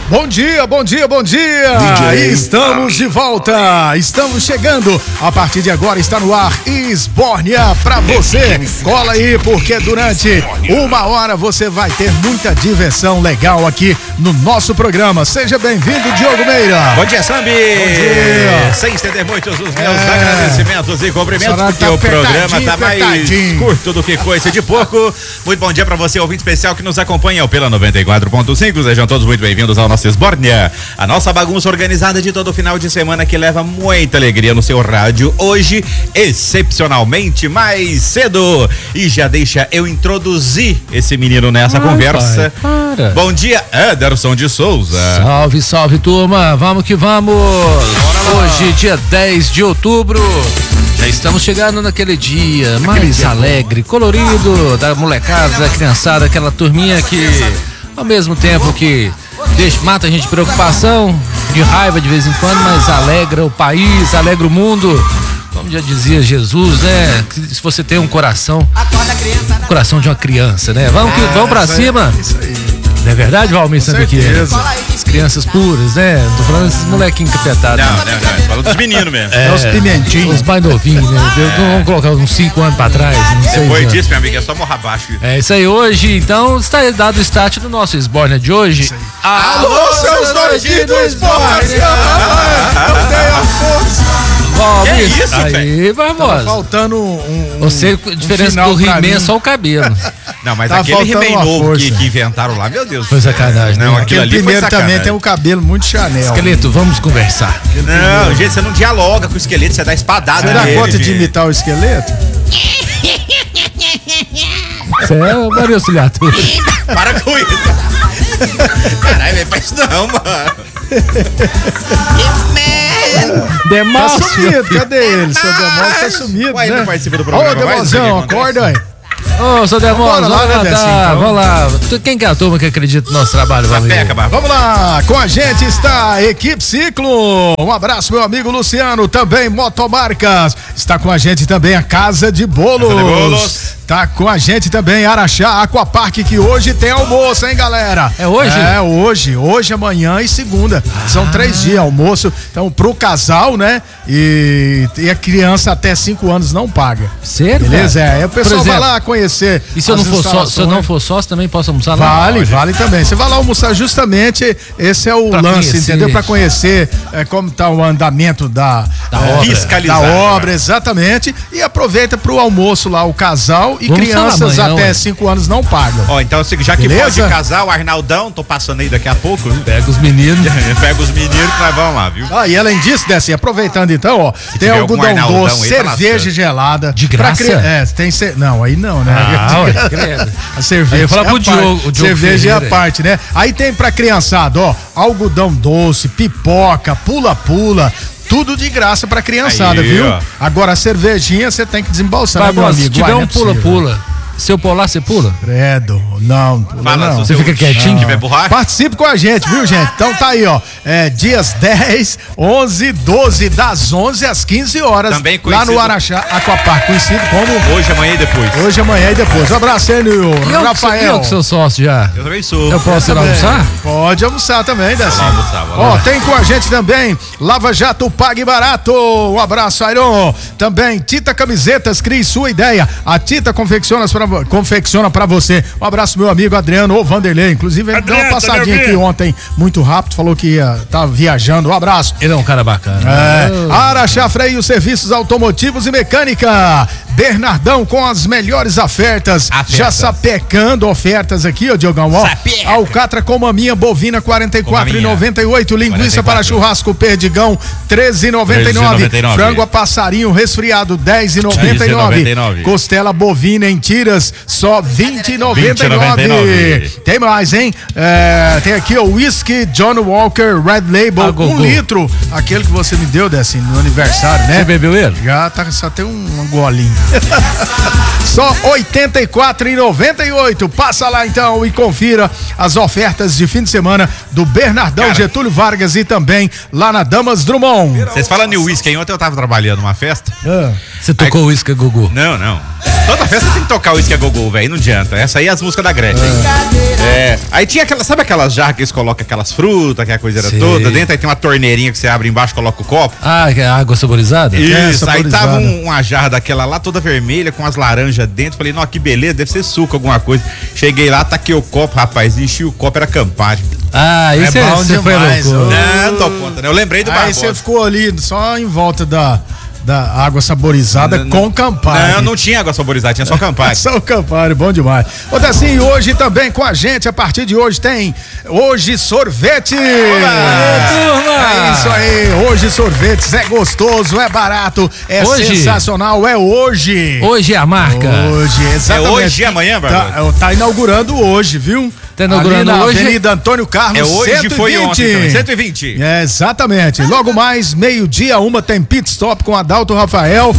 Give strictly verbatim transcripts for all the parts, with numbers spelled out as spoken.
Bom dia, bom dia, bom dia! D J. Estamos de volta, estamos chegando. A partir de agora está no ar Esbórnia pra você. Cola aí, porque durante uma hora você vai ter muita diversão legal aqui no nosso programa. Seja bem-vindo, Diogo Meira. Bom dia, Sambi. Bom dia. Sem estender muito os meus é. agradecimentos e cumprimentos, porque tá o programa tá mais curto do que coisa de porco. Muito bom dia pra você, ouvinte especial que nos acompanha pela noventa e quatro ponto cinco. Sejam todos muito bem-vindos ao nosso Esbórnia, a nossa bagunça organizada de todo final de semana que leva muita alegria no seu rádio. Hoje, excepcionalmente mais cedo. E já deixa eu introduzir esse menino nessa Ai, conversa. Pai, para. Bom dia, Ederson de Souza. Salve, salve, turma. Vamos que vamos. Hoje, dia dez de outubro. Já estamos chegando naquele dia mais dia alegre, bom. colorido, da molecada, da criançada, aquela turminha que, ao mesmo tempo que deixa, mata a gente de preocupação, de raiva de vez em quando, mas alegra o país, alegra o mundo. Como já dizia Jesus, né? Se você tem um coração, um coração de uma criança, né? Vamos, que, vamos pra cima. Isso aí. Não é verdade, Valmir? Sabe o que é? As crianças puras, né? Tô falando desses molequinhos encapetados. Não, não, não. Falando dos meninos mesmo. É, é os pimentinhos. Os mais novinhos, né? É. Vamos colocar uns cinco anos pra trás. Depois disso, meu amigo, é só morrar abaixo. É isso aí. Hoje, então, está dado o start do nosso Esbórnia de hoje. Alô, Alô, seus doidinhos do Esbórnia! Eu tenho a força! Que é isso, aí, vamos. Faltando um. Você, a diferença um do He-Man é só o cabelo. Não, mas tá aquele He-Man novo que, que inventaram lá, meu Deus. Foi sacanagem. Não, aquele ali primeiro foi também tem um cabelo muito Chanel. Esqueleto, vamos conversar. Não, gente, você não dialoga com o esqueleto, você dá espadada. Você dá conta de imitar o esqueleto? Você é o Maria Auxiliatura. Para com isso. Caralho, não faz isso não, mano. Demócio. Tá sumido, cadê ele? Seu Demócio tá sumido, Ué, né? Não participa do programa. Ô, Demócio, acorda aí. Ô, seu Demócio, vamos lá, né, tá, vamos lá. Quem que é a turma que acredita no nosso trabalho? Vamos, vamos lá, com a gente está a Equipe Ciclo. Um abraço, meu amigo Luciano, também Motomarcas. Está com a gente também a Casa de Bolos. Casa de Bolos. Tá com a gente também Araxá Aquapark, que hoje tem almoço, hein, galera? É hoje? É, hoje, hoje, amanhã e segunda. Ah. São três dias almoço. Então, pro casal, né? E, e a criança até cinco anos não paga. Sério? Beleza? É. Aí o pessoal exemplo, vai lá conhecer. E se eu, não for só, se eu não for sócio, também posso almoçar lá? Vale, vale também. Você vai lá almoçar justamente, esse é o pra lance, conhecer. entendeu? Pra conhecer é, como tá o andamento da, da é, obra. Da obra, exatamente. E aproveita pro almoço lá o casal. E Vamos crianças amanhã, até cinco anos não pagam. Ó, então já que Beleza? pode casar, o Arnaldão, tô passando aí daqui a pouco. Viu? Pega os meninos. Pega os meninos que nós vamos lá, viu? Ah, e além disso, Desce, aproveitando então, ó, Se tem algodão doce, aí, cerveja tá gelada. De graça? Cri... É, tem ce... Não, aí não, né? Ah, ué, a cerveja. Fala pro Diogo. Cerveja é a parte, né? Aí tem pra criançada, ó, algodão doce, pipoca, pula-pula. Tudo de graça pra criançada, aí, viu? Ó. Agora a cervejinha você tem que desembolsar, Vai, né, meu amigo? Se tiver Uai, um pula-pula. Se eu pular, você pula? Credo, não. Pula Fala, não. Você fica quietinho? Tiver borracha? Participe com a gente, viu, gente? Então tá aí, ó. É, dias dez, onze, doze, das onze às quinze horas. Também conhecido... Lá no Araxá Aquapark, conhecido como... Hoje, amanhã e depois. Hoje, amanhã e depois. Um abraço aí, eu, Rafael. Eu que sou sócio já. Eu também sou. Eu posso ir almoçar? Pode almoçar também, Desce. Vamos almoçar, vamos Ó, lá. tem com a gente também Lava Jato Pague Barato. Um abraço, Airon. Também Tita Camisetas, crie sua ideia. A Tita confecciona pra, confecciona pra você. Um abraço, meu amigo Adriano ou Vanderlei. Inclusive, ele deu uma passadinha aqui ontem, muito rápido, falou que ia tá viajando. Um abraço. Ele é um cara bacana. É. Oh. Araxá Freio, serviços automotivos e mecânica. Bernardão com as melhores ofertas. ofertas. Já sapecando ofertas aqui, ó, Diogão. Ó. Alcatra com maminha bovina quarenta e quatro reais e noventa e oito centavos. Linguiça para churrasco Perdigão treze reais e noventa e nove centavos. Frango a passarinho resfriado dez reais e noventa e nove centavos. Costela bovina em tiras só vinte reais e noventa e nove centavos. Tem mais, hein? É, tem aqui o whisky John Walker Red Label, ah, um litro. Aquele que você me deu, Desce, no aniversário, né? Você bebeu ele? Já tá, só tem um, um golinho. Só oitenta e quatro reais e noventa e oito centavos. Passa lá então e confira as ofertas de fim de semana do Bernardão, Cara, Getúlio Vargas e também lá na Damas Drummond. Vocês falando em uísque, ontem eu tava trabalhando numa festa. Ah, você tocou uísque, Gugu? Não, não. Toda festa tem que tocar o Isque a Gogô, velho, não adianta. Essa aí é as músicas da Gretchen. É. é. Aí tinha aquela, sabe aquelas jarras que eles colocam aquelas frutas, aquela coisa era toda dentro, aí tem uma torneirinha que você abre embaixo, coloca o copo. Ah, que é água saborizada? Isso, é, saborizada. Aí tava um, uma jarra daquela lá toda vermelha, com as laranjas dentro, falei, não, que beleza, deve ser suco, alguma coisa. Cheguei lá, taquei o copo, rapaz, enchi o copo, era Campari. Ah, isso é bom demais. Foi louco. Não, não tô conta, né? Eu lembrei do Barbosa. Aí você ficou ali só em volta da... da água saborizada não, com Campari. Não, não tinha água saborizada, tinha só Campari. Só o Campari, bom demais. Outra assim, hoje também com a gente, a partir de hoje tem Hoje Sorvete. É isso aí, Hoje Sorvetes é gostoso, é barato, é hoje. Sensacional, é hoje. Hoje é a marca. Hoje, exatamente. É hoje e amanhã, Barbosa? Tá, tá inaugurando hoje, viu? Tá inaugurando ali na hoje. Avenida Antônio Carlos, é hoje, cento e vinte. Foi ontem também, cento e vinte. É, exatamente. Logo mais, meio-dia, uma tem pit stop com Adalto Rafael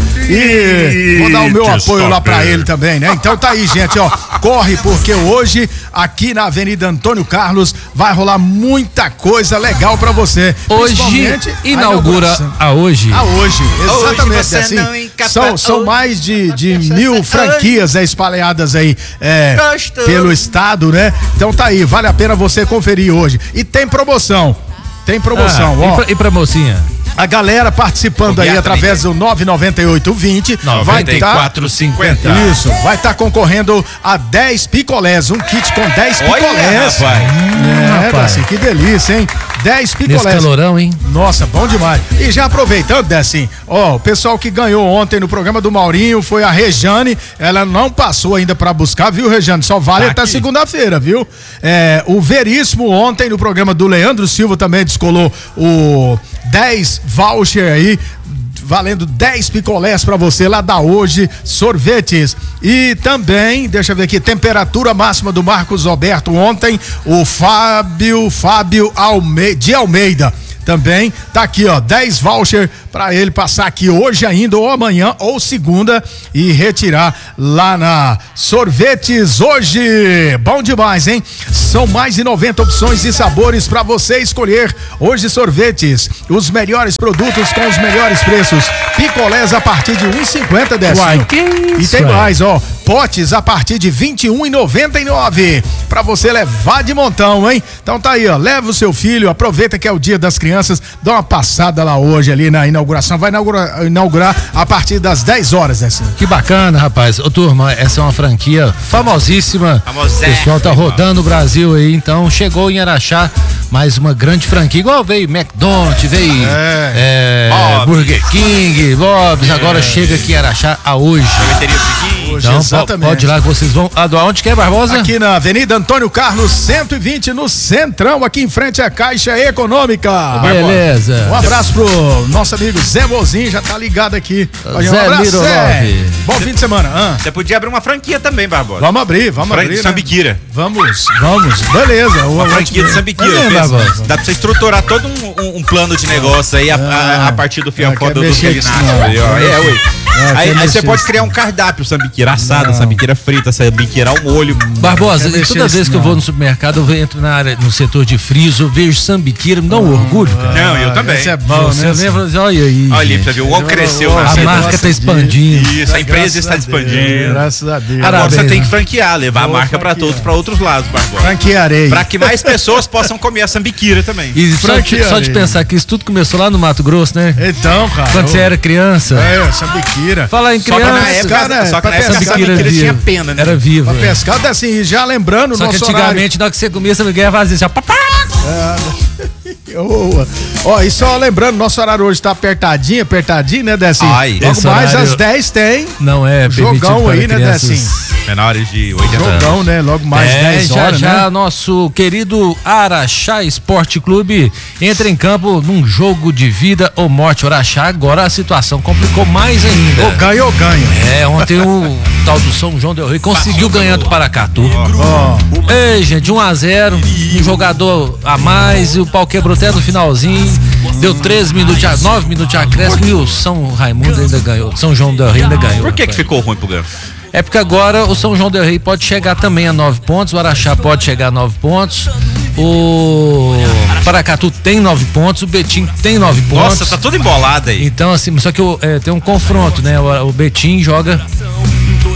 e vou dar o meu apoio lá pra ele também, né? Então tá aí, gente, ó, corre porque hoje aqui na Avenida Antônio Carlos vai rolar muita coisa legal pra você. Hoje inaugura a hoje. A hoje, exatamente. Hoje assim, são, são mais de, de mil franquias é, espalhadas aí é, pelo estado, né? Então tá aí, vale a pena você conferir hoje. E tem promoção. Tem promoção, ah, ó. E pra, e pra mocinha? A galera participando aí através do nove nove oito vinte vai estar quatro cinquenta. Isso, vai estar tá concorrendo a dez picolés, um kit com dez picolés. Olha, rapaz. Hum, é, rapaz. Assim, que delícia, hein? dez picolés. Nesse calorão, hein? Nossa, bom demais. E já aproveitando, Dessim, ó, o pessoal que ganhou ontem no programa do Maurinho foi a Rejane, ela não passou ainda pra buscar, viu, Rejane? Só vale tá até segunda-feira, viu? É, o Veríssimo ontem no programa do Leandro Silva também descolou o dez voucher aí, valendo dez picolés pra você lá da Hoje Sorvetes. E também, deixa eu ver aqui, temperatura máxima do Marcos Roberto ontem, o Fábio, Fábio Alme, de Almeida. Também tá aqui, ó, dez voucher para ele passar aqui hoje ainda, ou amanhã, ou segunda, e retirar lá na Sorvetes Hoje. Bom demais, hein? São mais de noventa opções e sabores para você escolher. Hoje Sorvetes, os melhores produtos com os melhores preços. Picolés a partir de um real e cinquenta centavos. Uai, que isso, e tem ué. mais, ó. Potes a partir de vinte e um reais e noventa e nove centavos para você levar de montão, hein? Então tá aí, ó, leva o seu filho, aproveita que é o Dia das Crianças, dá uma passada lá hoje ali na inauguração, vai inaugurar, inaugurar a partir das dez horas, né? Que bacana, rapaz. Ô turma, essa é uma franquia famosíssima. Famosé. O pessoal tá rodando o Brasil aí, então chegou em Araxá mais uma grande franquia, igual veio McDonald's, veio é. É, Burger King, Bob's, é. agora chega aqui em Araxá a Hoje. Então, exatamente. Pode ir lá que vocês vão. Aonde que é, Barbosa? Aqui na Avenida Antônio Carlos, cento e vinte, no Centrão, aqui em frente à Caixa Econômica. Beleza. Um abraço pro nosso amigo Zé Mozinho, já tá ligado aqui. Zé um abraço, Zé. Bom fim de semana. Ah. Você podia abrir uma franquia também, Barbosa. Vamos abrir, vamos Fran... abrir. Sambiquira. Né? Vamos, vamos. Beleza. Uma o franquia de Sambiquira. É, dá pra você estruturar todo um, um, um plano de negócio aí a, a, a partir do fiancó do culinário. É, ui. É, aí aí você pode criar um cardápio, sambiqueira assada, sambiqueira frita, sambiqueira ao molho. Barbosa, e toda vez que não. eu vou no supermercado, eu entro na área, no setor de friso, eu vejo sambiqueira, me dá um orgulho, cara. Não, eu também. Isso é bom, você né? Você lembra assim, olha aí. Olha ali, pra ver, o homem cresceu. A na marca está expandindo. Isso, a empresa está expandindo. Graças a Deus. Agora você tem que franquear, levar a marca pra todos, pra outros lados, Barbosa. Franquearei. Pra que mais pessoas possam comer a sambiquira também. E só de, só de pensar que isso tudo começou lá no Mato Grosso, né? Então, cara. Quando você era criança. É, sambiquira. Fala em criança. Só que na época, né, só que na época a sambiquira tinha pena, né? Era viva. Pra pescar, assim, já lembrando o nosso horário. Só que antigamente, na hora que você comia, você ia fazer já. Ó, e só lembrando, nosso horário hoje tá apertadinho, apertadinho, né, Decinho? Ai, logo mais às dez tem. Não é jogão aí, né, Decinho? Menores de oitenta anos. Jogão, né? Logo mais é, dez horas, já, né? Já nosso querido Araxá Esporte Clube entra em campo num jogo de vida ou morte. O Araxá agora a situação complicou mais ainda. Ou ganha ou ganha. É, ontem o tal do São João del Rei conseguiu ganhar do Paracatu. Oh. Ei, gente, um a zero, um jogador a mais e o pau quebrou até no finalzinho. Deu treze minutos, nove minutos de acréscimo e o São Raimundo ainda ganhou. São João del Rei ainda ganhou. Por que que ficou ruim pro Gama? É porque agora o São João del Rei pode chegar também a nove pontos, o Araxá pode chegar a nove pontos, o Paracatu tem nove pontos, o Betim tem nove pontos. Nossa, tá tudo embolado aí. Então, assim, só que é, tem um confronto, né? O, o Betim joga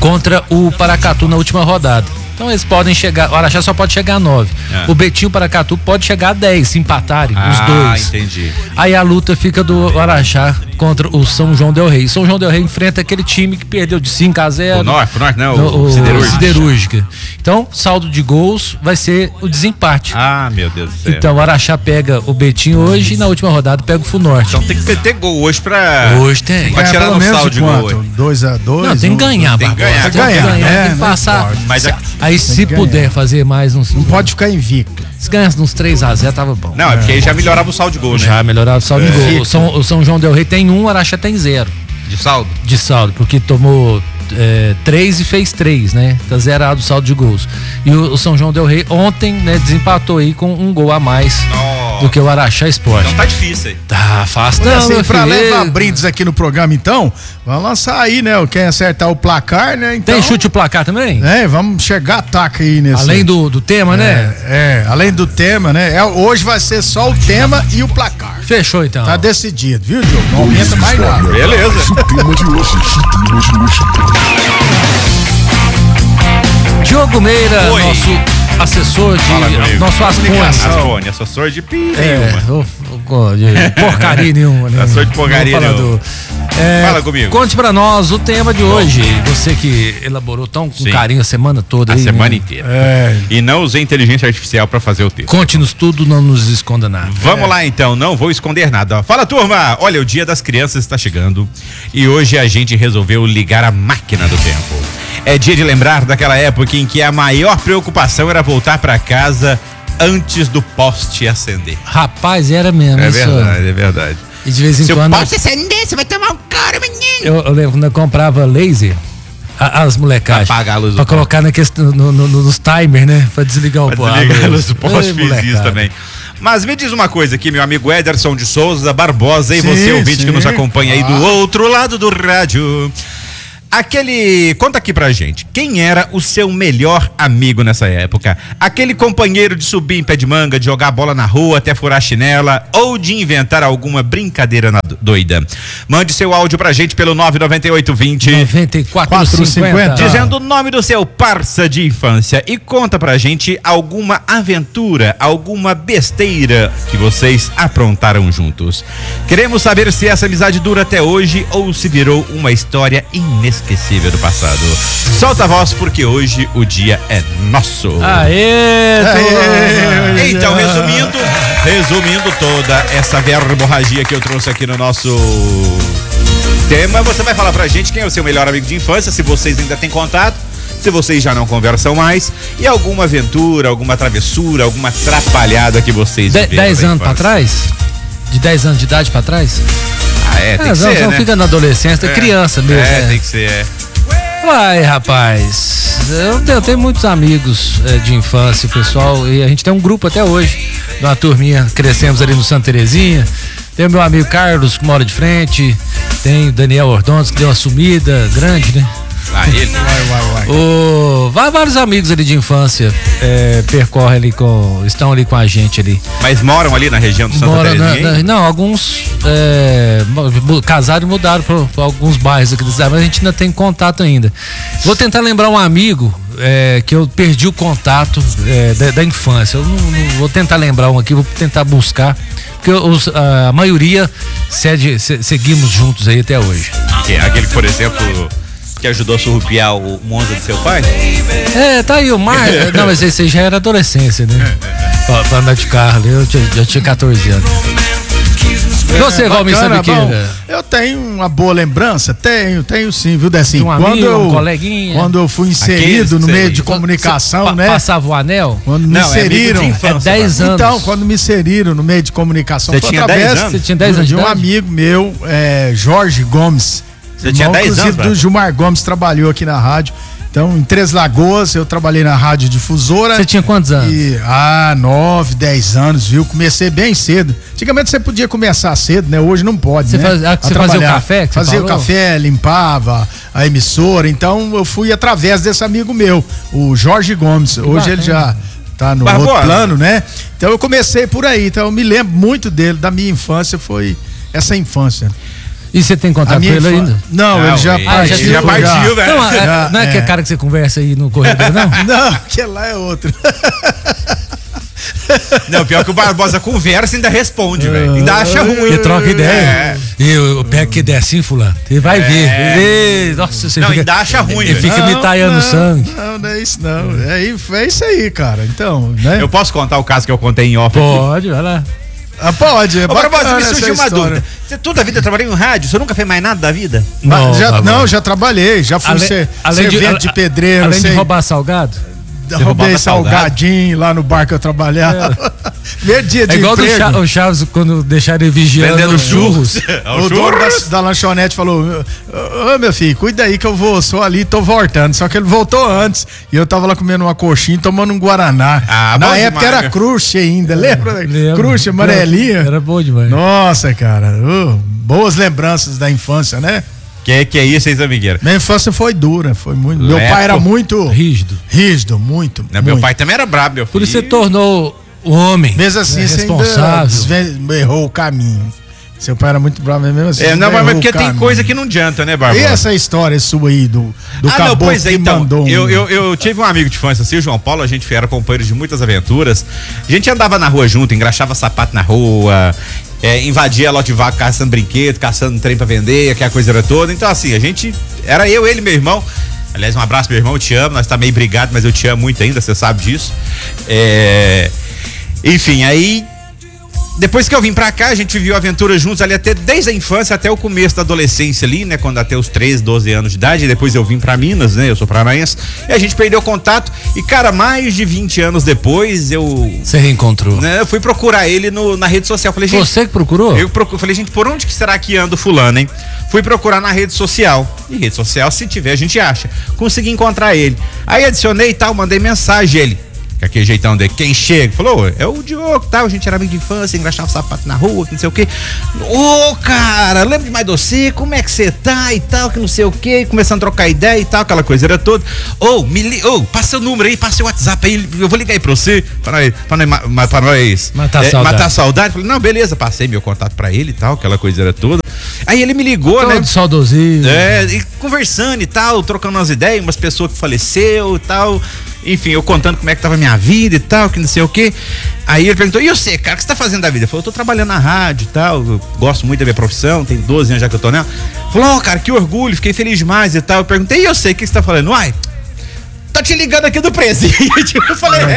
contra o Paracatu na última rodada. Então eles podem chegar, o Araxá só pode chegar a nove. É. O Betinho e o Paracatu pode chegar a dez, se empatarem, ah, os dois. Ah, entendi. Aí a luta fica do Araxá contra o São João del Rei. São João del Rei enfrenta aquele time que perdeu de cinco a zero. O Norte, o Norte não, o, o Siderúrgica. Siderúrgica. Então, saldo de gols vai ser o desempate. Ah, meu Deus do céu. Então, o Araxá pega o Betinho hoje e na última rodada pega o Funorte. Então tem que ter gol hoje pra... Hoje tem. Pra tirar no saldo de gol. dois a dois. Não, tem que ganhar, Tem que ganhar. Tem que ganhar, ganhar, né? Tem que né? passar. Mas a... Aí se puder fazer mais uns... Não pode ficar invicto. Se ganhasse uns três a zero, tava bom. Não, é porque aí já melhorava o saldo de gol, né? Já melhorava o saldo É. de gol. O São, o São João del Rei tem um, o Araxá tem zero. De saldo? De saldo, porque tomou é, três e fez três, né? Tá zerado o saldo de gols. E o, o São João del Rei ontem, né, desempatou aí com um gol a mais Nossa. do que o Araxá Sport. Então tá difícil aí. Tá fácil, Não, não, assim, meu pra filho. levar brindes aqui no programa, então, vamos lançar aí, né? Quem acertar o placar, né? Então, Tem chute o placar também? É, vamos chegar ataque aí nesse. Além do, do tema, é, né? É, além do tema, né? É, hoje vai ser só o tema e o placar. Fechou então. Tá decidido, viu, Diogo? Não aumenta mais nada. Beleza. Tema de hoje, tema de hoje. Diogo Meira, Oi. nosso assessor de. Fala comigo. Nosso Ascone. Ascone, assessor de pi É, nenhuma. o- o- de porcaria nenhuma, né? Assessor de porcaria Vamos falar nenhuma. do- É, Fala comigo. Conte pra nós o tema de hoje. Você que elaborou tão com Sim. carinho a semana toda A aí, semana né? inteira. É. E não usei inteligência artificial pra fazer o texto. Conte-nos tudo, não nos esconda nada. Vamos lá então, não vou esconder nada. ó. Fala, turma! Olha, o Dia das Crianças está chegando e hoje a gente resolveu ligar a máquina do tempo. É dia de lembrar daquela época em que a maior preocupação era voltar pra casa antes do poste acender. Rapaz, era mesmo. É isso. verdade, é verdade. E de vez em Se o quando. poste acender, você vai tomar um cara, menino. Eu, eu lembro quando eu comprava laser, a- as molecagens. Apagar a luz do Pra poste. colocar naqueles, no, no, no- nos timers, né? Pra desligar o Pra poste. desligar a luz do poste, Ei, fiz isso molecada. também. Mas me diz uma coisa aqui, meu amigo Ederson de Souza Barbosa e Sim, você, ouvinte sim. que nos acompanha aí do Ah. outro lado do rádio. Aquele, conta aqui pra gente, quem era o seu melhor amigo nessa época? Aquele companheiro de subir em pé de manga, de jogar bola na rua até furar a chinela ou de inventar alguma brincadeira na doida? Mande seu áudio pra gente pelo nove nove oito vinte noventa e quatro cinquenta. dizendo o nome do seu parça de infância e conta pra gente alguma aventura, alguma besteira que vocês aprontaram juntos. Queremos saber se essa amizade dura até hoje ou se virou uma história inesquecível do passado. Solta a voz porque hoje o dia é nosso. Aê, turma. Então, resumindo, resumindo toda essa verborragia que eu trouxe aqui no nosso tema, você vai falar pra gente quem é o seu melhor amigo de infância, se vocês ainda têm contato, se vocês já não conversam mais, e alguma aventura, alguma travessura, alguma atrapalhada que vocês De- viveram dez na anos pra infância. trás? De dez anos de idade pra trás? Ah, é, tem É, que não, ser, não né? fica na adolescência, é criança mesmo. É, né? tem que ser, é. Uai, rapaz, eu tenho, eu tenho muitos amigos é, de infância, pessoal, e a gente tem um grupo até hoje, de uma turminha, crescemos ali no Santa Terezinha. Tem o meu amigo Carlos, que mora de frente, tem o Daniel Ordonez, que deu uma sumida grande, né? Ah, ele. Vai, vai, vai. O, vai vários amigos ali de infância, é, percorrem ali com, estão ali com a gente ali. Mas moram ali na região do Santa Mora na- Terezinha? na- não, alguns é, mu- casaram e mudaram para alguns bairros aqui da cidade, mas a gente ainda tem contato ainda. Vou tentar lembrar um amigo é, que eu perdi o contato é, da, da infância. Eu não, não- vou tentar lembrar um aqui, vou tentar buscar, porque os- a maioria cede- se- seguimos juntos aí até hoje. Que é aquele, por exemplo, que ajudou a surrupiar o Monza do seu pai? É, tá aí o Mar. Não, mas esse aí já era adolescência, né? Pra, pra andar de carro ali, eu tinha, já tinha quatorze anos. E você, Valmir Bacana, Sambiqueira? bom. Eu tenho uma boa lembrança, tenho, tenho sim, viu, Decinho? De um quando amigo, eu, um coleguinha? Quando eu fui Aqueles inserido que no você- meio de comunicação, Pa- né? Passava o anel? Quando me Não, é amigo inseriram. de infância, É dez anos. Então, quando me inseriram no meio de comunicação, Você foi tinha através dez anos? Você tinha dez anos de de um idade? amigo meu, é, Jorge Gomes. Você tinha Irmão, dez inclusive, anos, do velho? Gilmar Gomes, trabalhou aqui na rádio. Então, em Três Lagoas, eu trabalhei na rádio difusora. Você tinha quantos anos? E, ah, nove, dez anos, viu? Comecei bem cedo. Antigamente você podia começar cedo, né? Hoje não pode, Você né? faz- ah, que A você fazia o trabalhar. café que você Fazia o falou? café, limpava a emissora. Então, eu fui através desse amigo meu, o Jorge Gomes. Hoje bacana. ele já tá no Barbosa. outro plano, né? Então, eu comecei por aí. Então, eu me lembro muito dele, da minha infância, foi essa infância. E você tem contato com ele ainda? Não, não, ele já ele, partiu. Ele já partiu, velho. Não, é, não é aquele cara que você conversa aí no corredor, não? Não, aquele lá é outro. Não, pior que o Barbosa conversa e ainda responde, velho. Ainda acha ruim. E troca ideia. É. E eu pego que ideia assim, fulano. Você vai é. ver. E, nossa, você não, fica, ainda acha ruim, ele fica me talhando o sangue. Não, não é isso não. É, é isso aí, cara. Então, né? Eu posso contar o caso que eu contei em off? Pode, aqui? Vai lá. Ah, pode, é. Ô, Barbosa, me surgiu uma história. dúvida. Você toda a vida trabalhou em rádio? Você nunca fez mais nada da vida? Não, já, não, já trabalhei. Já fui Ale, ser, além servente de, de pedreiro. Além sei. de roubar salgado? Roubei salgadinho lá no bar que eu trabalhava. É. Primeiro dia de é igual emprego. o Chaves quando deixaram ele vigiando vendendo churros. O dono da, da lanchonete falou: ô, meu filho, cuida aí que eu vou, sou ali, tô voltando. Só que ele voltou antes. E eu tava lá comendo uma coxinha e tomando um Guaraná. Ah, Na época demais, era Crush ainda, lembra? Lembra. Crush amarelinha. Era bom demais. Nossa, cara. Uh, boas lembranças da infância, né? Que que é isso, hein, amigueira? Minha infância foi dura, foi muito. Lepo. Meu pai era muito rígido. Rígido, muito. Não, muito. Meu pai também era brabo, meu filho. Por isso você tornou o homem. Mesmo assim, né, você responsável. ainda errou o caminho. Seu pai era muito bravo mesmo assim. É, não, mas porque tem coisa que não adianta, né, Barbosa? E essa história sua aí do, do ah, caboclo não, pois é, que então, mandou um... eu, eu, eu tive um amigo de infância assim, o João Paulo, a gente era companheiro de muitas aventuras. A gente andava na rua junto, engraxava sapato na rua, é, invadia a lote vaca caçando brinquedo, caçando trem pra vender, aquela coisa era toda. Então, assim, a gente, era eu, ele e meu irmão. Aliás, um abraço, meu irmão, eu te amo, nós tá meio brigado, mas eu te amo muito ainda, você sabe disso. É... Enfim, aí... Depois que eu vim pra cá, a gente viveu aventuras juntos ali até desde a infância até o começo da adolescência ali, né? Quando até os treze, doze anos de idade, depois eu vim pra Minas, né? Eu sou paranaense, e a gente perdeu contato e, cara, mais de vinte anos depois eu... Você reencontrou? Né, eu fui procurar ele no, na rede social. Falei, gente, você que procurou? Eu procuro, falei, gente, por onde que será que anda o fulano, hein? Fui procurar na rede social, e rede social, se tiver, a gente acha. Consegui encontrar ele. Aí adicionei e tal, mandei mensagem, ele... Aquele jeitão de quem chega, falou, é o Diogo, tal, a gente era amigo de infância, engraxava o sapato na rua, que não sei o quê. Ô, oh, cara, lembro demais de você, como é que você tá e tal, que não sei o quê, começando a trocar ideia e tal, aquela coisa era toda. Ô, oh, me li... oh, passa o número aí, passa o WhatsApp aí, eu vou ligar aí pra você, pra nós, pra nós, pra nós matar, é, saudade. matar a saudade. Falei, não, beleza, passei meu contato pra ele e tal, aquela coisa era toda. Aí ele me ligou, todo né? Saudosinho. É, e conversando e tal, trocando umas ideias, umas pessoas que faleceu e tal. Enfim, eu contando como é que tava a minha vida e tal, que não sei o quê. Aí ele perguntou, e você, cara, o que você tá fazendo da vida? Eu falei, eu tô trabalhando na rádio e tal, eu gosto muito da minha profissão, tem doze anos já que eu tô nela. Falou, oh, cara, que orgulho, fiquei feliz demais e tal. Eu perguntei, e eu sei, o que você tá falando? Uai, tô te ligando aqui do presídio. Eu falei, é,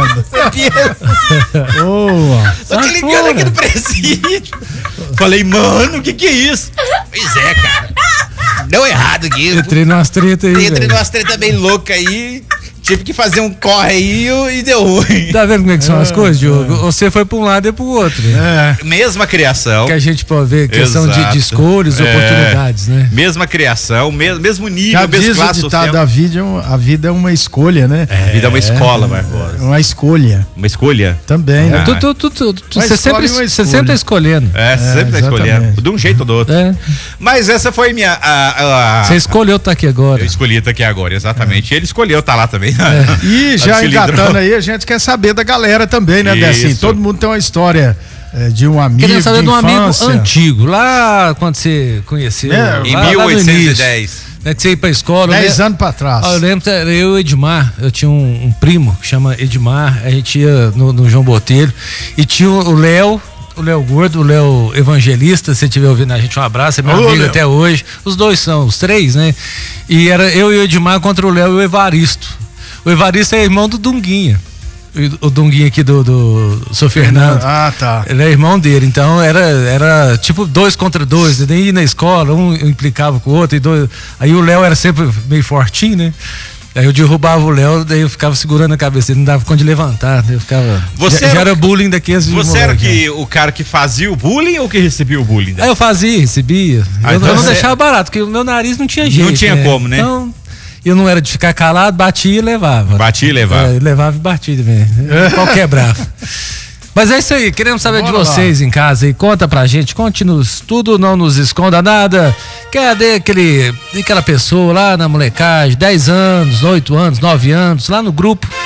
você Boa. Tô te ligando aqui do presídio. Falei, mano, o que que é isso? Pois é, cara. Deu errado aqui. Entrei numas tretas aí. Entrei numas tretas bem loucas aí. Tive que fazer um corre aí e deu ruim. Tá vendo como é que são é, as coisas, Diogo? É. Você foi pra um lado e pro outro. É. Mesma criação. Que a gente pode ver, questão de, de escolhas, é. oportunidades, né? Mesma criação, mesmo, mesmo nível, mesmo classe social. A vida, a vida é uma escolha, né? É. A vida é uma escola, Barbosa. É uma escolha. Uma escolha? Também, né? Ah. Tu, tu, tu, tu, tu, você, sempre, você sempre tá escolhendo. É, você é, sempre tá escolhendo. De um jeito ou do outro. É. Mas essa foi minha... A, a, você escolheu estar tá aqui agora. Eu escolhi estar tá aqui agora, exatamente. É. Ele escolheu estar tá lá também. É. E já engatando aí, a gente quer saber da galera também, né, Decinho? Todo mundo tem uma história é, de um amigo. Querendo saber de, de um amigo antigo, lá quando você conheceu. É, em mil oitocentos e dez. Né, que você ia pra escola. Dez anos pra trás. Eu lembro, eu e o Edmar, eu tinha um, um primo que chama Edmar, a gente ia no, no João Botelho, e tinha o Léo. O Léo Gordo, o Léo Evangelista, se estiver ouvindo a gente, um abraço, é meu Ô, amigo Léo. Até hoje. Os dois são, os três, né? E era eu e o Edmar contra o Léo e o Evaristo. O Evaristo é irmão do Dunguinha. O, o Dunguinha aqui do, do São Fernando. Ah, tá. Ele é irmão dele. Então era, era tipo dois contra dois. Nem ir na escola, um implicava com o outro. E dois, aí o Léo era sempre meio fortinho, né? Aí eu derrubava o Léo, daí eu ficava segurando a cabeça, ele não dava conta de levantar, eu ficava... Você já, era, já era bullying daqueles... Você era que, o cara que fazia o bullying ou que recebia o bullying? Aí eu fazia, recebia. Ah, eu, então eu não você... deixava barato, porque o meu nariz não tinha jeito. Não tinha né? como, né? Então, eu não era de ficar calado, batia e levava. Batia e levava. É, levava e batia também. Qualquer bravo. Mas é isso aí, queremos saber Bora de vocês lá. Em casa aí, conta pra gente, conte-nos tudo, não nos esconda nada. Cadê aquele, aquela pessoa lá na molecagem, dez anos, oito anos, nove anos, lá no grupo,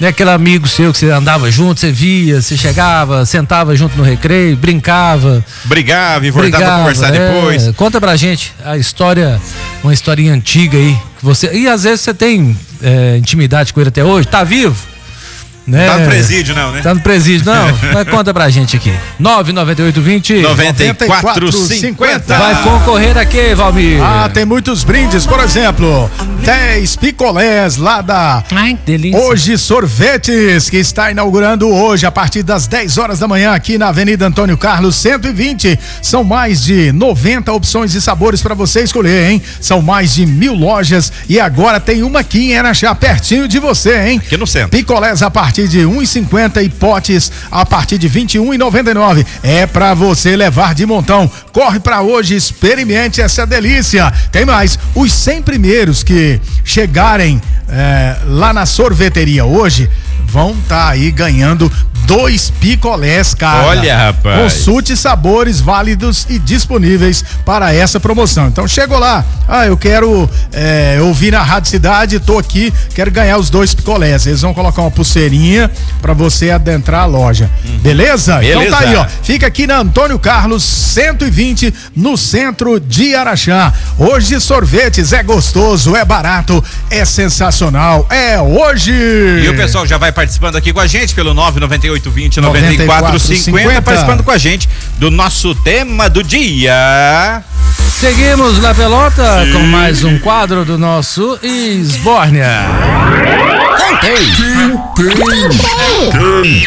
Né, aquele amigo seu que você andava junto, você via, você chegava, sentava junto no recreio, brincava. Brigava e voltava a conversar é, depois. Conta pra gente a história, uma historinha antiga aí. Que você, e às vezes você tem é, intimidade com ele até hoje, tá vivo? Né? Tá no presídio não, né? Tá no presídio não, mas conta pra gente aqui. nove nove oito dois zero noventa e quatro cinquenta. Vai concorrer aqui, Valmir. Ah, tem muitos brindes, por exemplo, dez picolés lá da Ai, delícia. Hoje Sorvetes, que está inaugurando hoje a partir das dez horas da manhã aqui na Avenida Antônio Carlos cento e vinte. São mais de noventa opções e sabores para você escolher, hein? São mais de mil lojas e agora tem uma aqui em Araxá, pertinho de você, hein? Aqui no centro. Picolés a partir de um e cinquenta e potes a partir de vinte e um e noventa e nove. É pra você levar de montão. Corre pra hoje, experimente essa delícia. Tem mais, os cem primeiros que chegarem é, lá na sorveteria hoje vão tá aí ganhando dois picolés, cara. Olha, rapaz. Consulte sabores válidos e disponíveis para essa promoção. Então chegou lá, ah, eu quero é, ouvir na Rádio Cidade, tô aqui, quero ganhar os dois picolés. Eles vão colocar uma pulseirinha para você adentrar a loja. Hum. Beleza? Beleza? Então tá aí, ó. Fica aqui na Antônio Carlos cento e vinte, no centro de Araxá. Hoje Sorvetes é gostoso, é barato, é sensacional. É hoje. E o pessoal já vai participando aqui com a gente pelo nove nove oito dois zero nove quatro cinco zero, participando com a gente do nosso tema do dia. Seguimos na pelota Sim. com mais um quadro do nosso Esbórnia. Quem tem? Quem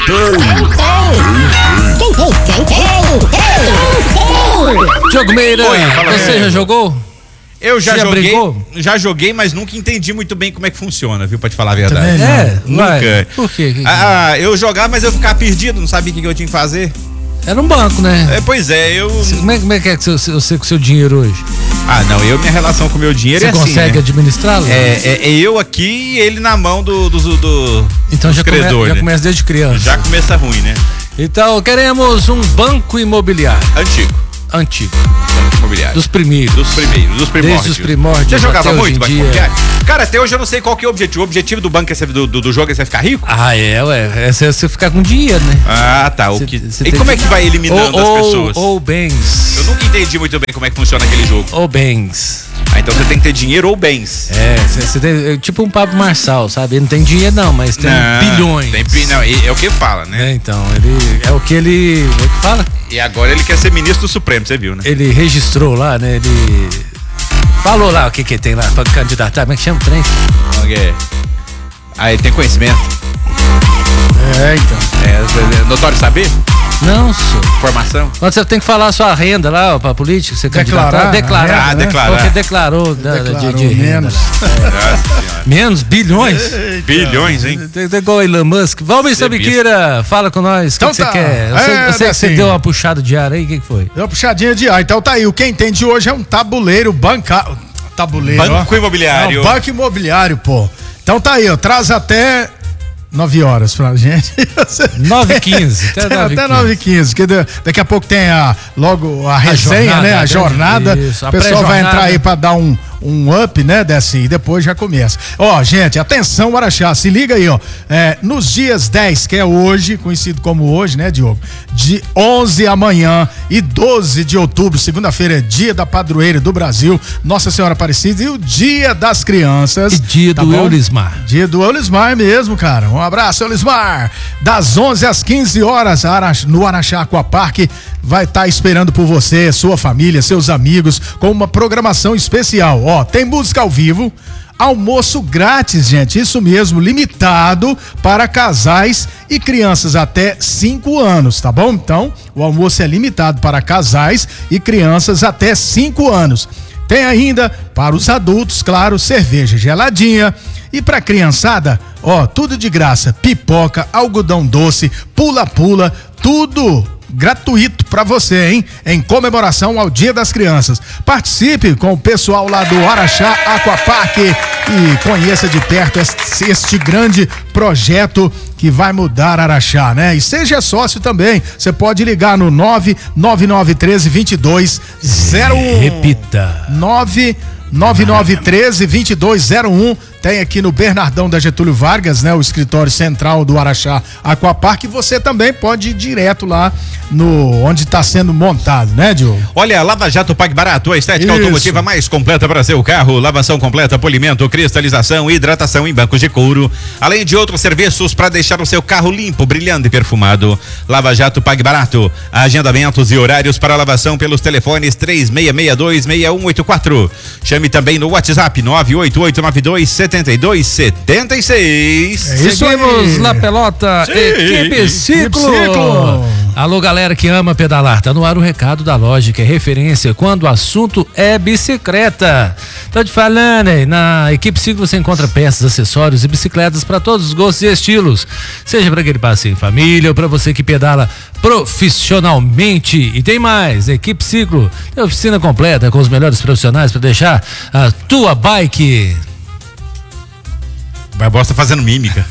tem? Diogo Meira, Oi, fala, você é. já jogou? Eu já Você já joguei, brincou? já joguei, mas nunca entendi muito bem como é que funciona, viu? Pra te falar a verdade. Também não. É, Nunca. vai. Por quê? Que que- Ah, eu jogava, mas eu ficava perdido, não sabia o que que eu tinha que fazer. Era um banco, né? É, pois é, eu. Como é, como é que é que você, você com o seu dinheiro hoje? Ah, não, eu, minha relação com o meu dinheiro Você é assim. consegue né? administrá-lo? É, é, é eu aqui e ele na mão do, do, do, do Então dos já, come, credores, já né? começa desde criança. Já começa ruim, né? Então queremos um banco imobiliário Antigo. antigo, Banco imobiliário. dos primeiros. Dos primeiros, dos primórdios. Desde os primórdios Você jogava até muito hoje em banco dia. imobiliário? Cara, até hoje eu não sei qual que é o objetivo. O objetivo do banco é ser, do, do, do jogo é você ficar rico? Ah, é, ué. É você você ficar com dinheiro, né? Ah, tá. O Cê- que... cê E tem como que- é que vai eliminando ou, as ou- pessoas? Ou bens. Eu nunca entendi muito bem como é que funciona aquele jogo. Ou bens. Ah, então você tem que ter dinheiro ou bens. É, você tem. É tipo um Pablo Marçal, sabe? Ele não tem dinheiro, não, mas tem Não, bilhões. Tem, pi- não, é o que fala, né? É, então, ele. É o que ele. O que fala? E agora ele quer ser ministro do Supremo, você viu, né? Ele registrou lá, né? Ele. Falou lá o que que tem lá pra candidatar. Como é que chama o trem? Ok. Aí tem conhecimento. É, então. É, é notório saber? Não, senhor. Formação. Quando você tem que falar a sua renda lá, ó, pra política, você Declarar, candidatar, declarar. Ah, né? declarar. Porque declarou, da- Declarou de, de renda. menos. lá. Nossa senhora. Menos bilhões. Bilhões, hein? Tem, tem igual o Elon Musk. Valmir Sabiqueira, fala com nós. O que Então que você tá. quer? Eu sei, É, eu sei que você assim. deu uma puxada de ar aí, o que, que foi? Deu uma puxadinha de ar. Então tá aí, o quem tem de hoje é um tabuleiro bancário. Tabuleiro, Banco ó. imobiliário. Não, banco imobiliário, pô. Então tá aí, ó, traz até nove horas pra gente. nove e quinze. Até nove e Até quinze. nove e quinze, que da- daqui a pouco tem a, logo a resenha, jornada, né? a A grande- jornada. isso, a O pessoal vai pré-jornada. entrar aí pra dar um, um up, né? Desse, e depois já começa. Ó, gente, atenção, Araxá, se liga aí, ó. É, nos dias dez, que é hoje, conhecido como hoje, né, Diogo? De onze amanhã e doze de outubro, segunda-feira, é dia da padroeira do Brasil, Nossa Senhora Aparecida, e o dia das crianças. E dia tá do bom? Eulismar. Dia do Eulismar mesmo, cara. Um abraço, Eulismar. Das onze às quinze horas, Arax- no Araxá Aquapark, vai estar esperando por você, sua família, seus amigos, com uma programação especial. Ó, tem música ao vivo, almoço grátis, gente, isso mesmo, limitado para casais e crianças até cinco anos, tá bom? Então, o almoço é limitado para casais e crianças até cinco anos. Tem ainda, para os adultos, claro, cerveja geladinha. E pra criançada, ó, tudo de graça. Pipoca, algodão doce, pula-pula, tudo gratuito pra você, hein? Em comemoração ao Dia das Crianças. Participe com o pessoal lá do Araxá Aquapark e conheça de perto este, este grande projeto que vai mudar Araxá, né? E seja sócio também. Você pode ligar no nove nove nove um três, dois dois zero um. Repita. nove nove nove um três, dois dois zero um. tem aqui no Bernardão da Getúlio Vargas, né? O escritório central do Araxá Aquapark, e você também pode ir direto lá no onde está sendo montado, né, Diogo? Olha, Lava Jato Pague Barato, a estética Isso. automotiva mais completa para seu carro, lavação completa, polimento, cristalização e hidratação em bancos de couro, além de outros serviços para deixar o seu carro limpo, brilhante e perfumado. Lava Jato Pague Barato, agendamentos e horários para lavação pelos telefones três seis seis dois, seis um oito quatro. Chame também no WhatsApp nove oito oito nove dois sete dois sete seis. É isso. Seguimos na pelota, Sim. Equipe Ciclo. Ciclo. Alô, galera que ama pedalar, tá no ar o recado da loja, que é referência quando o assunto é bicicleta. Tô te falando, hein? Na Equipe Ciclo você encontra peças, acessórios e bicicletas para todos os gostos e estilos. Seja para aquele passeio em família ou para você que pedala profissionalmente. E tem mais, Equipe Ciclo tem oficina completa com os melhores profissionais para deixar a tua bike. Barbosa tá fazendo mímica.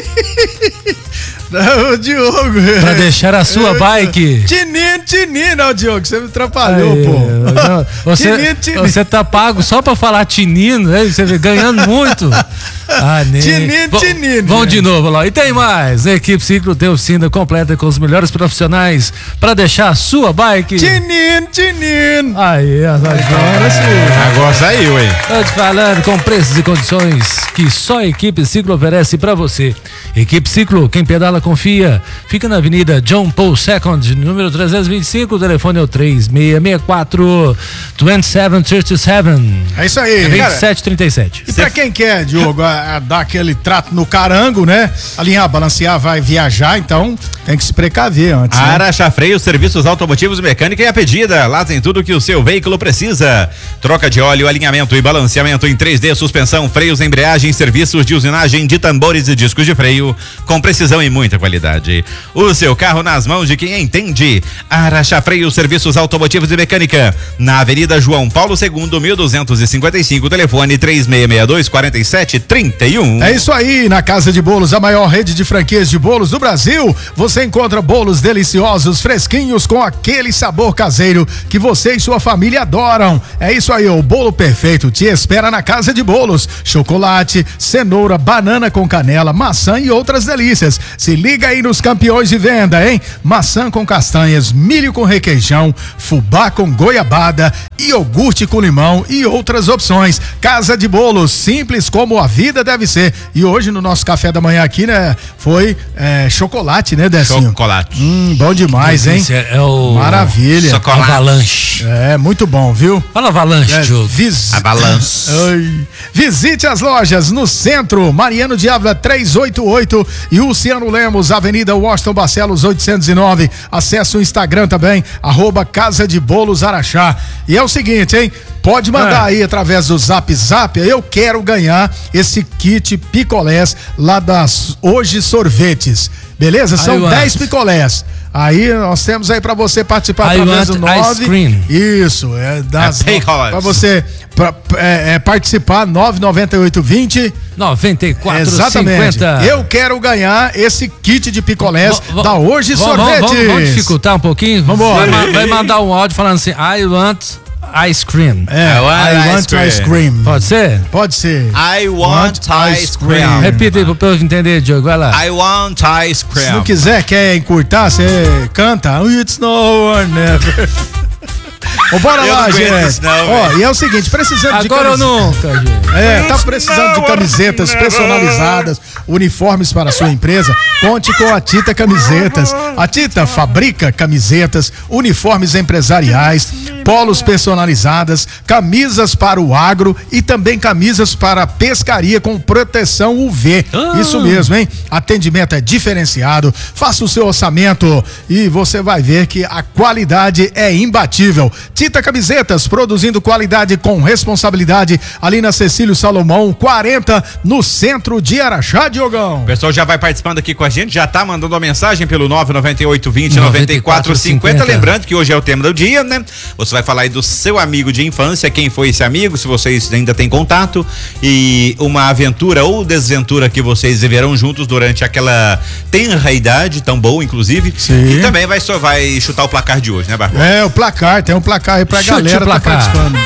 Não, Diogo. Pra deixar a sua bike. Tininho, tininho, não, Diogo, você me atrapalhou, Aí, pô. Não, você, tininho, tininho. Você tá pago só pra falar tinino, né? Você ganhando muito. Ah, nem. Tininho, tininho. Vamos de novo lá. E tem mais. A Equipe Ciclo tem oficina completa com os melhores profissionais pra deixar a sua bike. Tininho, tininho. Aí, agora sim. Agora saiu, hein? Tô te falando, com preços e condições que só a Equipe Ciclo oferece pra você. Equipe Ciclo, quem pedala confia. Fica na Avenida John Paul Second, número trezentos e vinte e cinco, o telefone é o três seis seis quatro, dois sete três sete. É isso aí. vinte e sete trinta e sete. E pra quem quer, Diogo, a, a dar aquele trato no carango, né? Alinhar, balancear, vai viajar, então tem que se precaver antes. A né? Araxá Freio, serviços automotivos, mecânica e a pedida. Lá tem tudo que o seu veículo precisa. Troca de óleo, alinhamento e balanceamento em três D, suspensão, freios, embreagem, serviços de usinagem de tambores e discos de freio, com precisão e muita qualidade. O seu carro nas mãos de quem entende. Araxá Freio, serviços automotivos e mecânica. Na Avenida João Paulo segundo, mil duzentos e cinquenta e cinco, telefone três seis seis dois, quatro sete três um. É isso aí, na Casa de Bolos, a maior rede de franquias de bolos do Brasil. Você encontra bolos deliciosos, fresquinhos, com aquele sabor caseiro que você e sua família adoram. É isso aí, o bolo perfeito te espera na Casa de Bolos. Chocolate, cenoura, banana com canela, maçã e outras delícias. Se liga aí nos campeões de venda, hein? Maçã com castanhas, milho com requeijão, fubá com goiabada, iogurte com limão e outras opções. Casa de Bolos, simples como a vida deve ser. E hoje no nosso café da manhã aqui, né, foi é, chocolate, né, Decinho? Chocolate. Hum, bom demais, hein? É o... Maravilha. Chocolate. Avalanche. É, muito bom, viu? Fala Avalanche, é, Diogo. Vis... Avalanche. Ai. Visite as lojas no centro, Mariano de Ávila trezentos e oitenta e oito e Luciano Lemos, Avenida Washington Barcelos oitocentos e nove. Acesse o Instagram também, arroba Casa de Bolos Araxá. E é o seguinte, hein? Pode mandar ah. aí através do Zap Zap. Eu quero ganhar esse kit picolés lá das Hoje Sorvetes. Beleza? São dez picolés. Aí nós temos aí pra você participar I através do nove. Isso, é das é no, pra você pra, é, é, participar nove nove oito vinte noventa e quatro Exatamente. cinquenta. Eu quero ganhar esse kit de picolés v da Hoje Sorvetes. Vamos, vamos dificultar um pouquinho? Vamos vai, vai mandar um áudio falando assim: I want ice cream. É, I want, I want ice, cream. ice cream. Pode ser? Pode ser. I want, want ice cream. cream. Repita aí pro povo entender, Diogo. Vai lá. I want ice cream. Se não quiser, quer encurtar, você canta. It's no one never. Ô, bora eu lá, gente. Ó, e é o seguinte, precisando Agora de Agora ou nunca, gente. É, tá precisando de camisetas personalizadas, uniformes para a sua empresa? Conte com a Tita Camisetas. A Tita fabrica camisetas, uniformes empresariais, polos personalizadas, camisas para o agro e também camisas para pescaria com proteção U V. Ah. Isso mesmo, hein? Atendimento é diferenciado. Faça o seu orçamento e você vai ver que a qualidade é imbatível. Tita Camisetas, produzindo qualidade com responsabilidade, ali na Cecílio Salomão, quarenta, no centro de Araxá, Diogão. O pessoal já vai participando aqui com a gente, já tá mandando uma mensagem pelo nove nove oito vinte, noventa e quatro cinquenta. Lembrando que hoje é o tema do dia, né? Você vai falar aí do seu amigo de infância, quem foi esse amigo, se vocês ainda têm contato, e uma aventura ou desventura que vocês viveram juntos durante aquela tenra idade, tão boa, inclusive. Sim. E também vai, só vai chutar o placar de hoje, né, Barbosa? É, o placar, tem um placar aí pra Chute galera tá participando.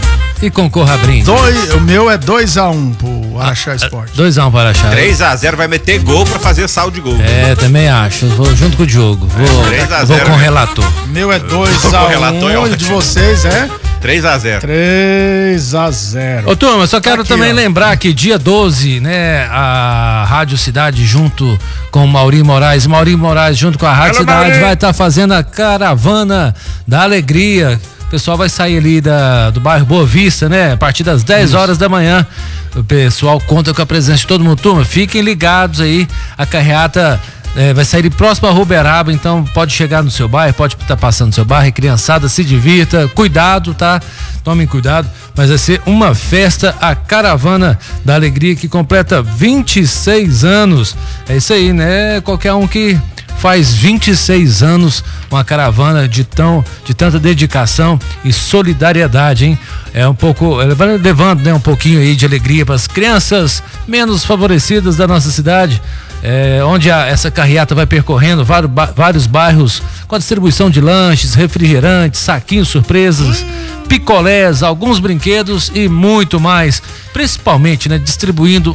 e concorra a brinde. Dois, o meu é dois a um pro Araxá Esporte. dois a um para Araxá. três a zero vai meter gol pra fazer saldo de gol. É, também acho. Vou junto com o Diogo. Vou, três a zero, vou com o né? relator. Meu é dois a um. De vocês é? três a zero. três a zero. Ô, turma, só quero Aqui, também ó. lembrar que dia doze, né, a Rádio Cidade junto com o Maurinho Moraes, Maurinho Moraes junto com a Rádio Hello, Cidade Maurinho. vai estar fazendo a Caravana da Alegria. O pessoal vai sair ali da, do bairro Boa Vista, né, a partir das dez horas da manhã. O pessoal conta com a presença de todo mundo. Turma, fiquem ligados aí, a carreata É, vai sair próximo a Uberaba, então pode chegar no seu bairro, pode estar passando no seu bairro, criançada, se divirta, cuidado, tá? Tomem cuidado, mas vai ser uma festa, a Caravana da Alegria, que completa vinte e seis anos. É isso aí, né? Qualquer um que faz vinte e seis anos, uma caravana de tão, de tanta dedicação e solidariedade, hein? É um pouco, vai levando, né, um pouquinho aí de alegria para as crianças menos favorecidas da nossa cidade. É, onde a, essa carreata vai percorrendo vários, ba, vários bairros com a distribuição de lanches, refrigerantes, saquinhos surpresas, picolés, alguns brinquedos e muito mais. Principalmente, né, distribuindo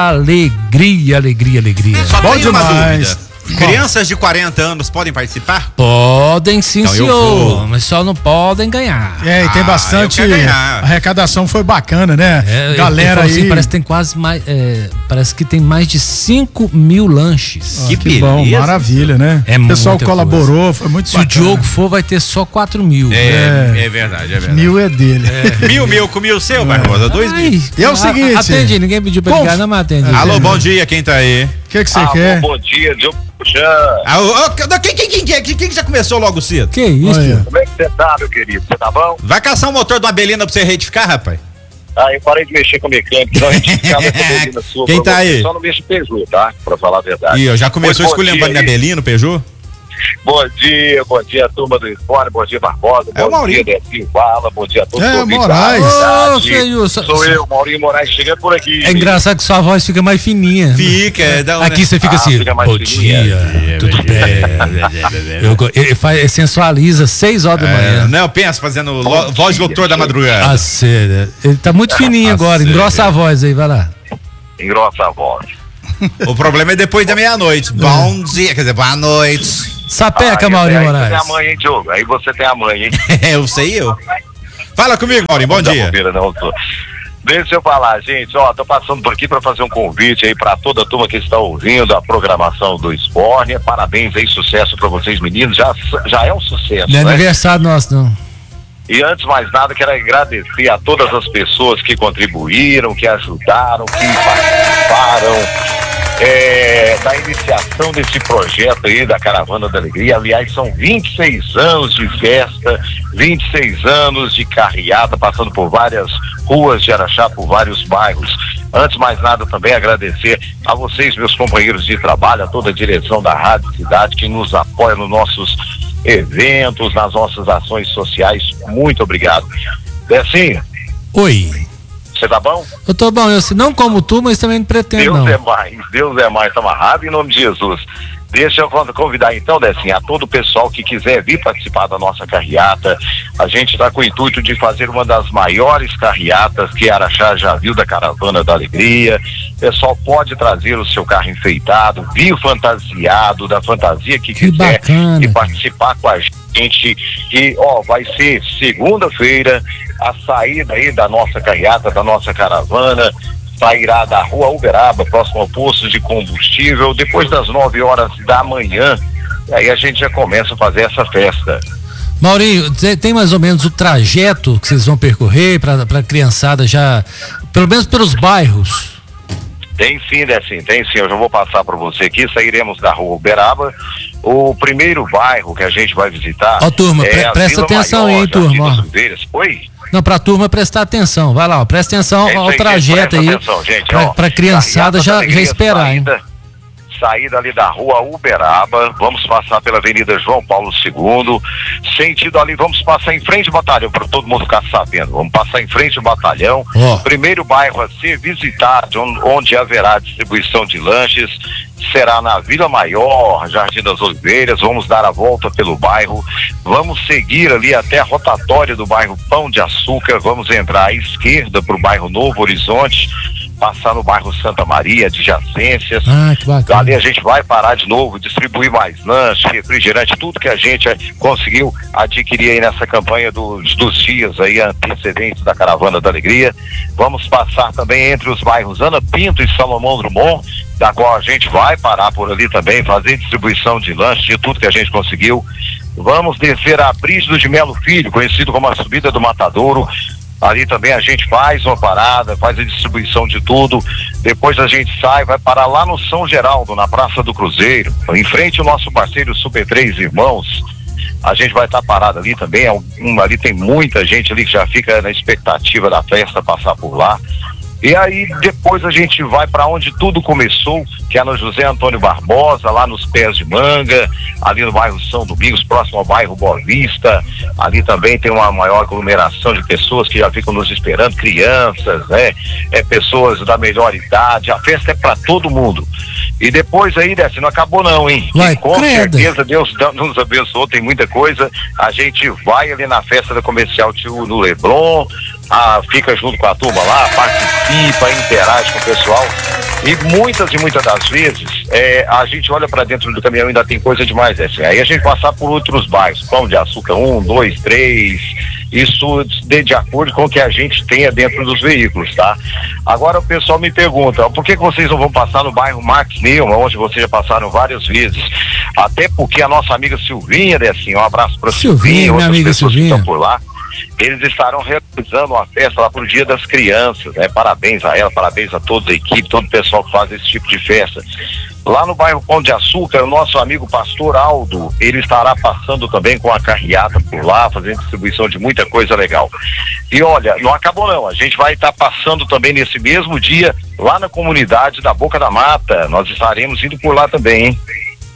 alegria, alegria, alegria. Só Bom tenho uma demais. dúvida. Crianças de quarenta anos podem participar? Podem sim, Então eu senhor, vou. mas só não podem ganhar. É, e tem Ah, bastante. eu quero ganhar. A arrecadação foi bacana, né? É, Galera eu- eu falo aí. assim, parece que tem quase mais, é, parece que tem mais de cinco mil lanches. Ah, Que que bom, beleza. maravilha, né? É o pessoal muita colaborou, foi muito Se o bacana. Diogo for, vai ter só quatro mil. É, é verdade, é verdade. Mil é dele. Mil, mil com mil seu, Barbosa, dois mil. Ai, E é o a- seguinte- Atende, ninguém pediu pra Conf- ligar, não, mas atende. Alô, bom dia, quem tá aí? O que que você Alô, quer? bom dia, Diogo Chan. Ah, ô, ô, quem, quem, quem, quem, quem, quem já começou logo cedo? Que isso? Olha. Como é que você tá, meu querido? Você tá bom? Vai caçar um motor de uma Belina pra você retificar, rapaz? Ah, eu parei de mexer com mecânico, não, a gente ficava essa belina sua. Quem pra tá você, aí? Só não mexe Peugeot, tá? Pra falar a verdade. Ih, eu já começou Pois, bom escolhendo dia minha aí. Belino, Peugeot? Bom dia, bom dia, turma do Esporte, bom dia, Barbosa, É o bom Maurinho. dia, Decinho Bala, bom dia a todos. É, os ouvintes Moraes. da Ô, cidade. feio, só- Sou eu, Maurinho Moraes, chegando por aqui. É engraçado que sua voz fica mais fininha. Fica, é da Aqui você fica Ah, assim, fica mais bom fininha. dia, tudo bem? Eu go- ele, faz, ele sensualiza seis horas da É, manhã. não, eu penso fazendo lo- Bom voz de dia, locutor da gente. madrugada. Ah, sério. Ele tá muito fininho Ah, agora, sério. engrossa a voz aí, vai lá. Engrossa a voz. O problema é depois da meia-noite. Bom dia, quer dizer, boa noite. Sapeca, Ah, Maurinho aí você Moraes. tem a mãe, hein, Diogo? Aí você tem a mãe, hein? eu sei eu. Fala comigo, Maurinho, bom Não dá dia. bobeira, não, tô. Deixa eu falar, gente, ó, tô passando por aqui para fazer um convite aí para toda a turma que está ouvindo a programação do Esporte. Parabéns aí, sucesso para vocês, meninos. Já, já é um sucesso, Não é né? aniversário nosso, não. E antes de mais nada, quero agradecer a todas as pessoas que contribuíram, que ajudaram, que participaram é, da iniciação desse projeto aí da Caravana da Alegria. Aliás, são vinte e seis anos de festa, vinte e seis anos de carreata, passando por várias ruas de Araxá, por vários bairros. Antes de mais nada, também agradecer a vocês, meus companheiros de trabalho, a toda a direção da Rádio Cidade que nos apoia nos nossos eventos, nas nossas ações sociais. Muito obrigado. Decinho, Oi. você tá bom? Eu tô bom, eu não como tu, mas também não pretendo, Deus não. é mais, Deus é mais, tá amarrado em nome de Jesus. Deixa eu convidar então, Decinho, a todo o pessoal que quiser vir participar da nossa carreata. A gente está com o intuito de fazer uma das maiores carreatas que Araxá já viu, da Caravana da Alegria. O pessoal pode trazer o seu carro enfeitado, vir fantasiado, da fantasia que, Que quiser, bacana, e cara. participar com a gente. E, ó, vai ser segunda-feira a saída aí da nossa carreata, da nossa caravana. Sairá da rua Uberaba, próximo ao posto de combustível, depois das nove horas da manhã. E aí a gente já começa a fazer essa festa. Maurinho, cê tem mais ou menos o trajeto que vocês vão percorrer para a criançada já, pelo menos pelos bairros? Tem sim, Decinho, tem sim. Eu já vou passar para você aqui. Sairemos da rua Uberaba. O primeiro bairro que a gente vai visitar. Ó, turma, é pre- a presta Vila atenção Maior, aí, hein, Jardim turma, das ó. Oliveiras. Oi? Não, pra turma prestar atenção, vai lá, ó, presta atenção É isso ao aí, trajeto gente, aí, presta atenção, gente, pra, ó. pra criançada Carreata da já, já Alegria, esperar, hein? saída, saída ali da rua Uberaba, vamos passar pela Avenida João Paulo segundo, sentido ali, vamos passar em frente ao batalhão, para todo mundo ficar sabendo, vamos passar em frente ao batalhão, oh. Primeiro bairro a ser visitado, onde, onde haverá distribuição de lanches, será na Vila Maior, Jardim das Oliveiras, vamos dar a volta pelo bairro, vamos seguir ali até a rotatória do bairro Pão de Açúcar, vamos entrar à esquerda para o bairro Novo Horizonte, passar no bairro Santa Maria, adjacências. Ah, que bacana. Ali a gente vai parar de novo, distribuir mais lanche, refrigerante, tudo que a gente conseguiu adquirir aí nessa campanha dos, dos dias aí antecedentes da Caravana da Alegria. Vamos passar também entre os bairros Ana Pinto e Salomão Drummond, da qual a gente vai parar por ali também, fazer distribuição de lanche, de tudo que a gente conseguiu. Vamos descer a Brígido de Melo Filho, conhecido como a Subida do Matadouro. Ali também a gente faz uma parada, faz a distribuição de tudo, depois a gente sai, vai parar lá no São Geraldo, na Praça do Cruzeiro, em frente ao nosso parceiro Super Três Irmãos. A gente vai estar parado ali também, um, ali tem muita gente ali que já fica na expectativa da festa passar por lá. E aí depois a gente vai para onde tudo começou, que é no José Antônio Barbosa, lá nos Pés de Manga, ali no bairro São Domingos, próximo ao bairro Boa Vista. Ali também tem uma maior aglomeração de pessoas que já ficam nos esperando, crianças, né? É, pessoas da melhor idade, a festa é para todo mundo. E depois aí, Décio, não acabou não, hein? Vai, com credo. certeza Deus nos abençoou, tem muita coisa. A gente vai ali na festa da Comercial Tio no Leblon, ah, fica junto com a turma lá, participa, interage com o pessoal. E muitas e muitas das vezes é, a gente olha para dentro do caminhão e ainda tem coisa demais, Décio. Aí a gente passar por outros bairros, Pão de Açúcar um, dois, três, isso de, de acordo com o que a gente tenha dentro dos veículos, tá? Agora o pessoal me pergunta, por que, que vocês não vão passar no bairro Max Neumann, onde vocês já passaram várias vezes? Até porque a nossa amiga Silvinha, né, assim, um abraço para Silvinha, minha amiga Silvinha, que estão por lá. Eles estarão realizando uma festa lá pro Dia das Crianças, né? Parabéns a ela, parabéns a toda a equipe, todo o pessoal que faz esse tipo de festa. Lá no bairro Pão de Açúcar, o nosso amigo pastor Aldo, ele estará passando também com a carreata por lá, fazendo distribuição de muita coisa legal. E olha, não acabou não, a gente vai estar passando também nesse mesmo dia, lá na comunidade da Boca da Mata, nós estaremos indo por lá também, hein?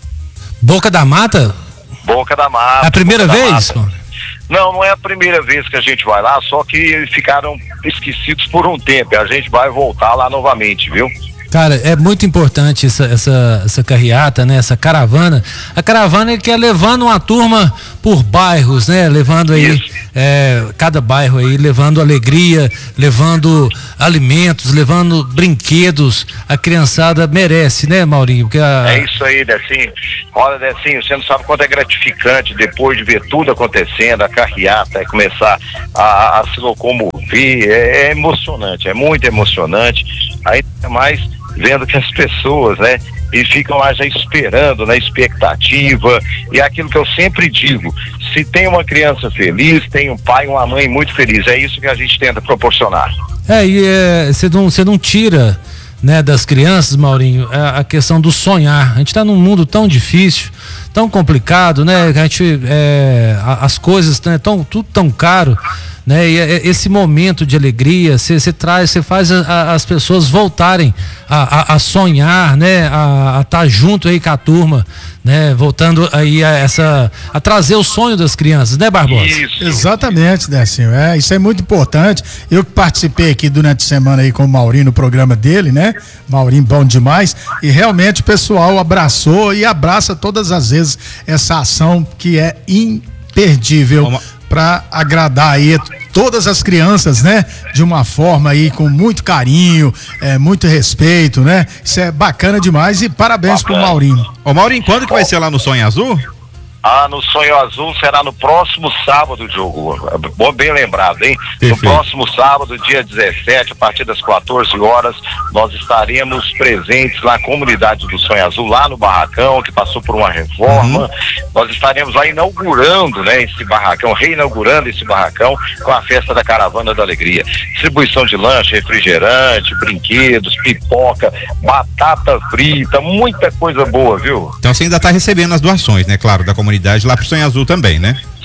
Boca da Mata? Boca da Mata. É a primeira vez? Não, não é a primeira vez que a gente vai lá, só que ficaram esquecidos por um tempo, a gente vai voltar lá novamente, viu? Cara, é muito importante essa, essa, essa carreata, né? Essa caravana. A caravana é que é levando uma turma por bairros, né? Levando aí, é, cada bairro aí, levando alegria, levando alimentos, levando brinquedos. A criançada merece, né, Maurinho? Porque a... É isso aí, Decinho. Olha, Decinho, você não sabe quanto é gratificante depois de ver tudo acontecendo, a carreata, é começar a, a se locomover, é, é emocionante, é muito emocionante. Aí mais vendo que as pessoas, né, e ficam lá já esperando, na expectativa, e é aquilo que eu sempre digo, se tem uma criança feliz, tem um pai e uma mãe muito feliz, é isso que a gente tenta proporcionar. É, e você é, não, você não tira, né, das crianças, Maurinho, a, a questão do sonhar. A gente está num mundo tão difícil, tão complicado, né, a gente, é, as coisas, né, tão, tudo tão caro, né? E esse momento de alegria, você traz, você faz a, a, as pessoas voltarem a, a, a sonhar, né? A estar tá junto aí com a turma, né? Voltando aí a essa, a trazer o sonho das crianças, né, Barbosa? Isso. Exatamente, Décio, é, isso é muito importante. Eu que participei aqui durante a semana aí com o Maurinho no programa dele, né? Maurinho bom demais, e realmente o pessoal abraçou e abraça todas as vezes essa ação que é imperdível. Uma... para agradar aí todas as crianças, né? De uma forma aí com muito carinho, é, muito respeito, né? Isso é bacana demais e parabéns bacana pro Maurinho. Ô Maurinho, quando que vai ser lá no Sonho Azul? Ah, no Sonho Azul será no próximo sábado, Diogo. Bom, bem lembrado, hein? Perfeito. No próximo sábado, dia dezessete, a partir das quatorze horas, nós estaremos presentes na comunidade do Sonho Azul, lá no barracão, que passou por uma reforma. Uhum. Nós estaremos lá inaugurando, né, esse barracão, reinaugurando esse barracão com a festa da Caravana da Alegria. Distribuição de lanche, refrigerante, brinquedos, pipoca, batata frita, muita coisa boa, viu? Então você ainda está recebendo as doações, né? Claro, da comunidade lá pro Sonho Azul também, né?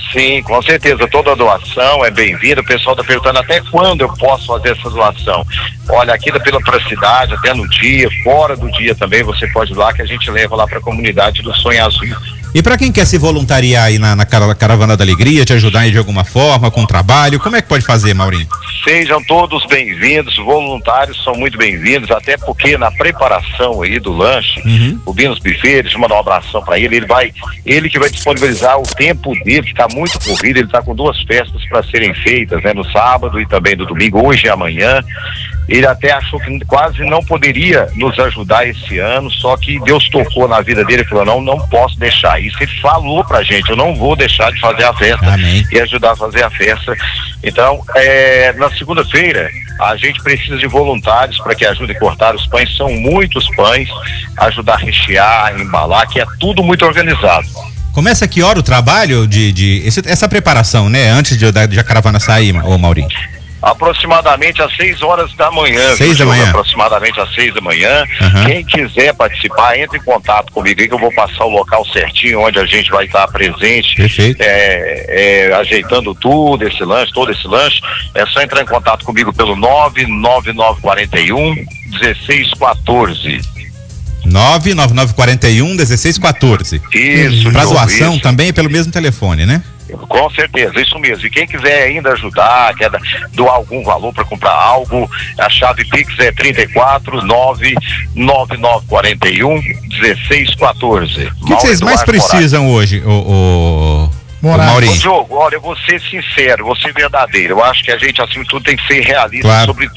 Sim, com certeza, toda doação é bem-vinda. O pessoal está perguntando até quando eu posso fazer essa doação. Olha, aqui da pela pra cidade, até no dia, fora do dia também, você pode ir lá que a gente leva lá para a comunidade do Sonho Azul. E para quem quer se voluntariar aí na, na Caravana da Alegria, te ajudar aí de alguma forma, com trabalho, como é que pode fazer, Maurinho? Sejam todos bem-vindos, voluntários são muito bem-vindos, até porque na preparação aí do lanche, uhum. o Binos Buffet, deixa eu mandar um abração para ele, ele vai, ele que vai disponibilizar o tempo dele, que está muito corrido, ele está com duas festas para serem feitas, né, no sábado e também no domingo, hoje e amanhã. Ele até achou que quase não poderia nos ajudar esse ano, só que Deus tocou na vida dele e falou, não, não posso deixar isso. Ele falou pra gente, eu não vou deixar de fazer a festa. Amém. E ajudar a fazer a festa. Então, é, na segunda-feira, a gente precisa de voluntários para que ajudem a cortar os pães. São muitos pães, ajudar a rechear, a embalar, que é tudo muito organizado. Começa que hora o trabalho de, de esse, essa preparação, né? Antes de, de a caravana sair, ô Maurinho? Aproximadamente às seis horas da manhã. Seis da manhã? Aproximadamente às seis da manhã. Uhum. Quem quiser participar, entre em contato comigo aí que eu vou passar o local certinho onde a gente vai estar presente. Perfeito. É, é, ajeitando tudo, esse lanche, todo esse lanche. É só entrar em contato comigo pelo nove nove nove quatro um, um seis um quatro. nove nove nove quatro um, um seis um quatro. Isso. Pra doação isso. Também é pelo mesmo telefone, né? Com certeza, isso mesmo. E quem quiser ainda ajudar, quer doar algum valor para comprar algo, a chave Pix é trinta e quatro, nove nove nove quatro um, um seis um quatro. O que, que vocês mais precisam Moraes. Hoje, o, o, o Maurinho? Ô, Diogo, olha, eu vou ser sincero, vou ser verdadeiro. Eu acho que a gente, acima de tudo, tem que ser realista, claro. Sobre